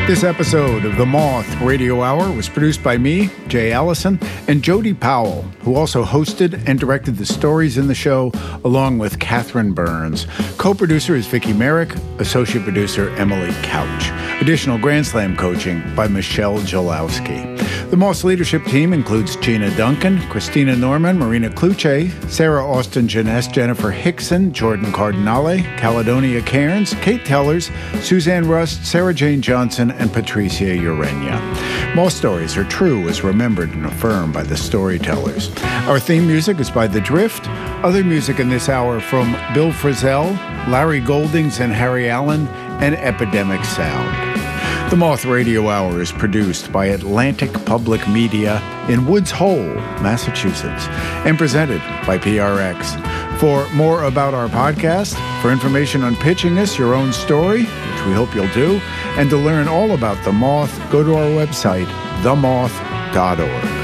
This episode of The Moth Radio Hour was produced by me, Jay Allison, and Jody Powell, who also hosted and directed the stories in the show, along with Catherine Burns. Co-producer is Vicki Merrick, associate producer Emily Couch. Additional Grand Slam coaching by Michelle Jalowski. The Moth's leadership team includes Gina Duncan, Christina Norman, Marina Kluche, Sarah Austin Jeunesse, Jennifer Hickson, Jordan Cardinale, Caledonia Cairns, Kate Tellers, Suzanne Rust, Sarah Jane Johnson, and Patricia Urenia. Moth stories are true as remembered and affirmed by the storytellers. Our theme music is by The Drift. Other music in this hour from Bill Frisell, Larry Goldings and Harry Allen, and Epidemic Sound. The Moth Radio Hour is produced by Atlantic Public Media in Woods Hole, Massachusetts, and presented by PRX. For more about our podcast, for information on pitching us your own story, which we hope you'll do, and to learn all about The Moth, go to our website, themoth.org.